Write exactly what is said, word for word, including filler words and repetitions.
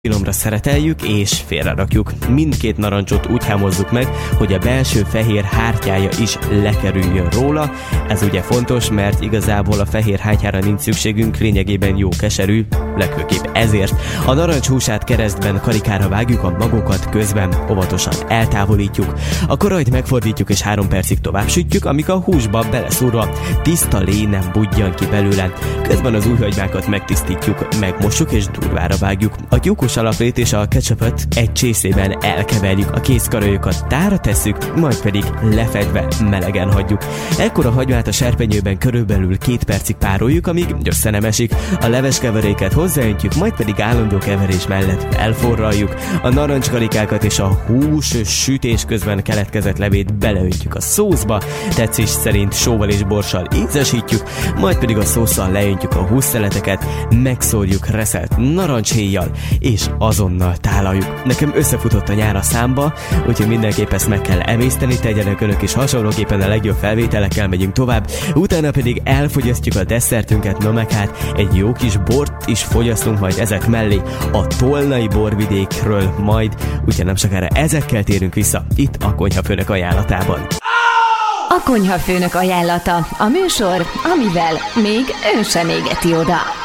Finomra szereteljük és félrerakjuk. Mindkét narancsot úgy hámozzuk meg, hogy a belső fehér hártyája is lekerüljön róla. Ez ugye fontos, mert igazából a fehér hártyára nincs szükségünk, lényegében jó keserű, legfőképp ezért. A narancs húsát keresztben karikára vágjuk, a magokat közben óvatosan eltávolítjuk. A korajt megfordítjuk és három percig tovább sütjük, amíg a húsba beleszúrva tiszta lé nem budjan ki belőle. Közben az újhagymákat megtisztítjuk, megmossuk és durvára vágjuk. A tyúkos alaplét és a ketchupot egy csészében elkeverjük, a kézkarajokat tára tesszük, majd pedig lefedve melegen hagyjuk. Ekkor a hagymát a serpenyőben körülbelül két percig pároljuk, amíg össze nem esik. A leveskeveréket hozzáöntjük, majd pedig állandó keverés mellett elforraljuk. A narancskarikákat és a hús sütés közben keletkezett levét beleöntjük a szószba, tetszés szerint sóval és borssal ízesítjük, majd pedig a szósszal leöntjük a hússzeleteket, megszórjuk reszelt narancshéjjal, és azonnal tálaljuk. Nekem összefutott a nyár a számba, úgyhogy mindenképp ezt meg kell emészteni, tegyenek önök is hasonlóképpen, a legjobb felvételekkel megyünk tovább, utána pedig elfogyasztjuk a desszertünket, no meg hát egy jó kis bort is fogyasztunk majd ezek mellé a tolnai borvidékről majd, úgyhogy nem sokára ezekkel térünk vissza itt a Konyhafőnök ajánlatában. A Konyhafőnök ajánlata, a műsor, amivel még ön sem égeti oda.